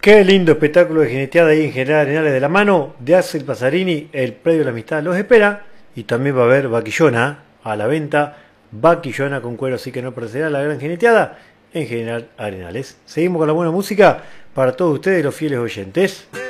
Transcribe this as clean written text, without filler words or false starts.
Qué lindo espectáculo de jineteada ahí en General Arenales de la mano de Axel Pasarini, el predio de la amistad los espera. Y también va a haber vaquillona a la venta, vaquillona con cuero, así que no perderá la gran jineteada en General Arenales. Seguimos con la buena música para todos ustedes, los fieles oyentes.